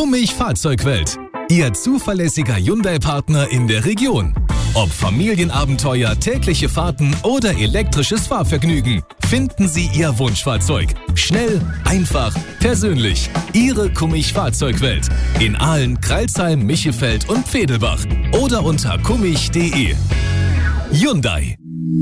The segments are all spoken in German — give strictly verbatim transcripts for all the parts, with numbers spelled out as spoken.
Kummich Fahrzeugwelt. Ihr zuverlässiger Hyundai-Partner in der Region. Ob Familienabenteuer, tägliche Fahrten oder elektrisches Fahrvergnügen, finden Sie Ihr Wunschfahrzeug. Schnell, einfach, persönlich. Ihre Kummich Fahrzeugwelt. In Aalen, Crailsheim, Michelfeld und Pfedelbach. Oder unter kummich punkt de. Hyundai.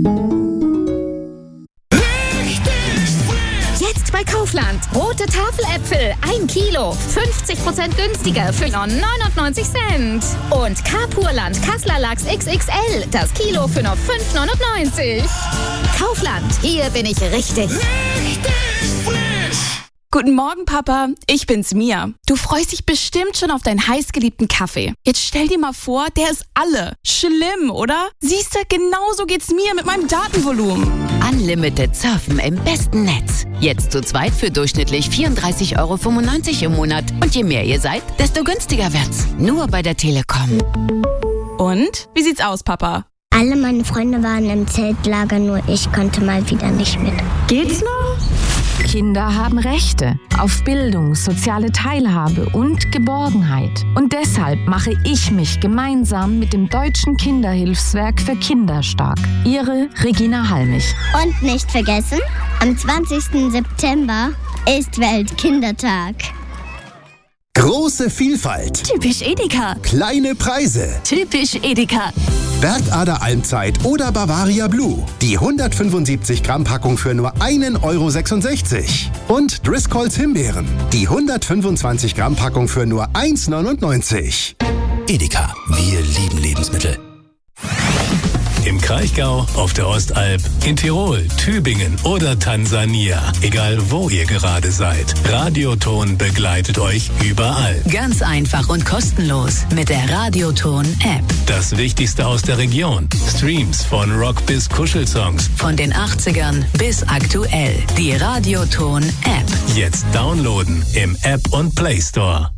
Jetzt bei Kaufland. Rote Tafeläpfel, ein Kilo, fünfzig Prozent günstiger für nur neunundneunzig Cent. Und Carpurland Kassler Lachs X X L, das Kilo für nur fünf neunundneunzig. Kaufland, hier bin ich richtig. Richtig frisch. Guten Morgen, Papa. Ich bin's, Mia. Du freust dich bestimmt schon auf deinen heißgeliebten Kaffee. Jetzt stell dir mal vor, der ist alle. Schlimm, oder? Siehst du, genauso geht's mir mit meinem Datenvolumen. Unlimited Surfen im besten Netz. Jetzt zu zweit für durchschnittlich vierunddreißig Euro fünfundneunzig im Monat. Und je mehr ihr seid, desto günstiger wird's. Nur bei der Telekom. Und? Wie sieht's aus, Papa? Alle meine Freunde waren im Zeltlager, nur ich konnte mal wieder nicht mit. Geht's noch? Kinder haben Rechte auf Bildung, soziale Teilhabe und Geborgenheit. Und deshalb mache ich mich gemeinsam mit dem Deutschen Kinderhilfswerk für Kinder stark. Ihre Regina Halmich. Und nicht vergessen, am zwanzigsten September ist Weltkindertag. Große Vielfalt. Typisch Edeka. Kleine Preise. Typisch Edeka. Bergader Almzeit oder Bavaria Blue. Die hundertfünfundsiebzig Gramm Packung für nur ein Euro sechsundsechzig. Und Driscolls Himbeeren. Die hundertfünfundzwanzig Gramm Packung für nur eins neunundneunzig. Edeka, wir lieben Lebensmittel. Im Kraichgau, auf der Ostalb, in Tirol, Tübingen oder Tansania. Egal wo ihr gerade seid. Radioton begleitet euch überall. Ganz einfach und kostenlos mit der Radioton-App. Das Wichtigste aus der Region. Streams von Rock bis Kuschelsongs. Von den achtzigern bis aktuell. Die Radioton-App. Jetzt downloaden im App und Play Store.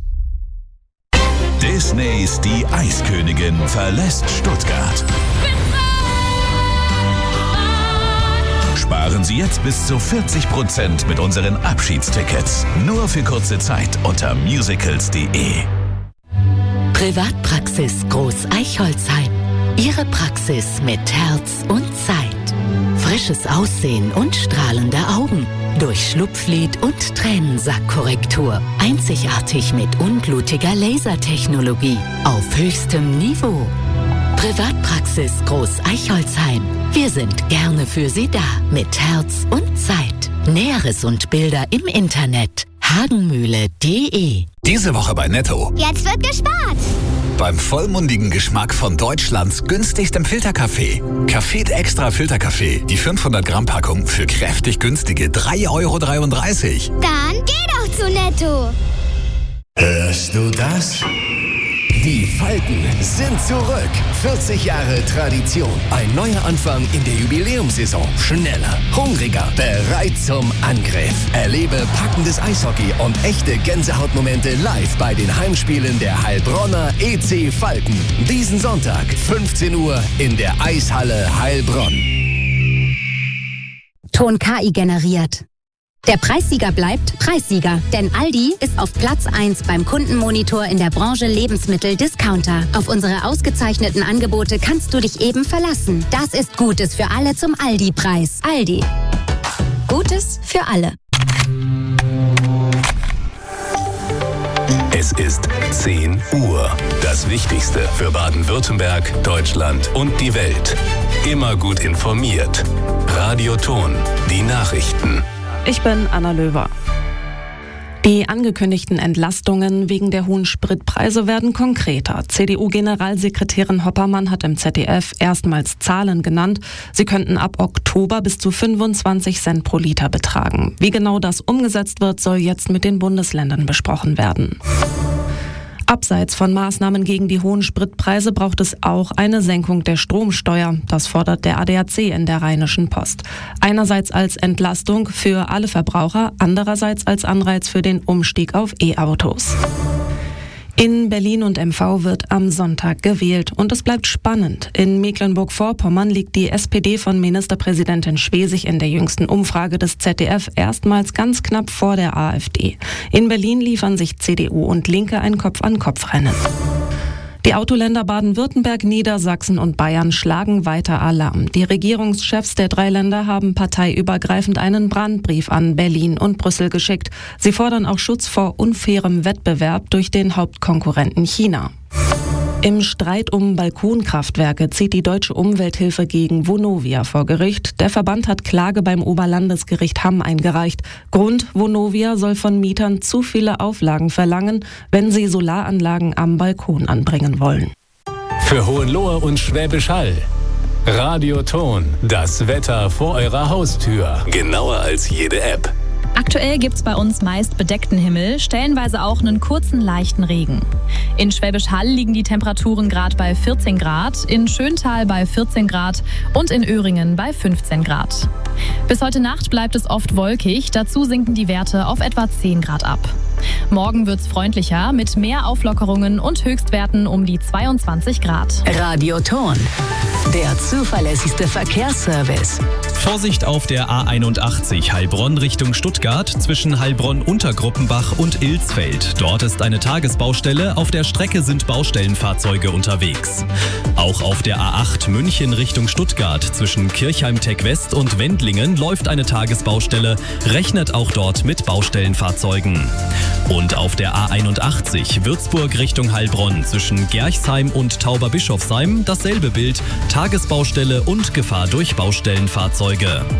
Disneys Die Eiskönigin verlässt Stuttgart. Sparen Sie jetzt bis zu vierzig Prozent mit unseren Abschiedstickets. Nur für kurze Zeit unter musicals punkt de. Privatpraxis Groß Eichholzheim. Ihre Praxis mit Herz und Zeit. Frisches Aussehen und strahlende Augen. Durch Schlupflid und Tränensackkorrektur. Einzigartig mit unblutiger Lasertechnologie. Auf höchstem Niveau. Privatpraxis Groß Eichholzheim. Wir sind gerne für Sie da. Mit Herz und Zeit. Näheres und Bilder im Internet. hagenmühle punkt de. Diese Woche bei Netto. Jetzt wird gespart. Beim vollmundigen Geschmack von Deutschlands günstigstem Filterkaffee. Café Extra Filterkaffee. Die fünfhundert Gramm Packung für kräftig günstige drei Euro dreiunddreißig. Dann geh doch zu Netto. Hörst du das? Die Falken sind zurück. vierzig Jahre Tradition. Ein neuer Anfang in der Jubiläumssaison. Schneller, hungriger, bereit zum Angriff. Erlebe packendes Eishockey und echte Gänsehautmomente live bei den Heimspielen der Heilbronner E C Falken. Diesen Sonntag, fünfzehn Uhr in der Eishalle Heilbronn. Ton K I generiert. Der Preissieger bleibt Preissieger, denn Aldi ist auf Platz eins beim Kundenmonitor in der Branche Lebensmittel-Discounter. Auf unsere ausgezeichneten Angebote kannst du dich eben verlassen. Das ist Gutes für alle zum Aldi-Preis. Aldi. Gutes für alle. Es ist zehn Uhr. Das Wichtigste für Baden-Württemberg, Deutschland und die Welt. Immer gut informiert. Radioton, die Nachrichten. Ich bin Anna Löwer. Die angekündigten Entlastungen wegen der hohen Spritpreise werden konkreter. C D U-Generalsekretärin Hoppermann hat im Z D F erstmals Zahlen genannt. Sie könnten ab Oktober bis zu fünfundzwanzig Cent pro Liter betragen. Wie genau das umgesetzt wird, soll jetzt mit den Bundesländern besprochen werden. Abseits von Maßnahmen gegen die hohen Spritpreise braucht es auch eine Senkung der Stromsteuer. Das fordert der A D A C in der Rheinischen Post. Einerseits als Entlastung für alle Verbraucher, andererseits als Anreiz für den Umstieg auf E-Autos. In Berlin und M V wird am Sonntag gewählt und es bleibt spannend. In Mecklenburg-Vorpommern liegt die S P D von Ministerpräsidentin Schwesig in der jüngsten Umfrage des Z D F erstmals ganz knapp vor der AfD. In Berlin liefern sich C D U und Linke ein Kopf-an-Kopf-Rennen. Die Autoländer Baden-Württemberg, Niedersachsen und Bayern schlagen weiter Alarm. Die Regierungschefs der drei Länder haben parteiübergreifend einen Brandbrief an Berlin und Brüssel geschickt. Sie fordern auch Schutz vor unfairem Wettbewerb durch den Hauptkonkurrenten China. Im Streit um Balkonkraftwerke zieht die Deutsche Umwelthilfe gegen Vonovia vor Gericht. Der Verband hat Klage beim Oberlandesgericht Hamm eingereicht. Grund: Vonovia soll von Mietern zu viele Auflagen verlangen, wenn sie Solaranlagen am Balkon anbringen wollen. Für Hohenlohe und Schwäbisch Hall. Radioton, das Wetter vor eurer Haustür. Genauer als jede App. Aktuell gibt's bei uns meist bedeckten Himmel, stellenweise auch einen kurzen, leichten Regen. In Schwäbisch Hall liegen die Temperaturen gerade bei vierzehn Grad, in Schöntal bei vierzehn Grad und in Öhringen bei fünfzehn Grad. Bis heute Nacht bleibt es oft wolkig, dazu sinken die Werte auf etwa zehn Grad ab. Morgen wird's freundlicher mit mehr Auflockerungen und Höchstwerten um die zweiundzwanzig Grad. Radioton, der zuverlässigste Verkehrsservice. Vorsicht auf der A einundachtzig Heilbronn Richtung Stuttgart zwischen Heilbronn-Untergruppenbach und Ilsfeld. Dort ist eine Tagesbaustelle, auf der Strecke sind Baustellenfahrzeuge unterwegs. Auch auf der A acht München Richtung Stuttgart zwischen Kirchheim-Tech West und Wendlingen läuft eine Tagesbaustelle, rechnet auch dort mit Baustellenfahrzeugen. Und auf der A einundachtzig Würzburg Richtung Heilbronn zwischen Gerchsheim und Tauberbischofsheim dasselbe Bild, Tagesbaustelle und Gefahr durch Baustellenfahrzeuge.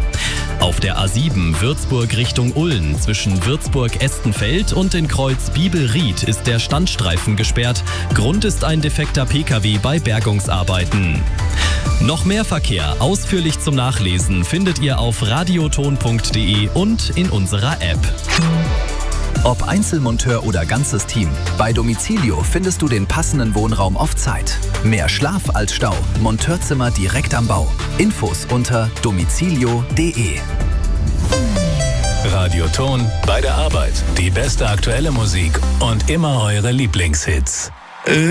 Auf der A sieben Würzburg Richtung Ulm zwischen Würzburg-Estenfeld und in Kreuz Biebelried ist der Standstreifen gesperrt. Grund ist ein defekter P K W bei Bergungsarbeiten. Noch mehr Verkehr ausführlich zum Nachlesen findet ihr auf radioton punkt de und in unserer App. Ob Einzelmonteur oder ganzes Team, bei Domicilio findest du den passenden Wohnraum auf Zeit. Mehr Schlaf als Stau, Monteurzimmer direkt am Bau. Infos unter domicilio punkt de. Radioton bei der Arbeit. Die beste aktuelle Musik und immer eure Lieblingshits.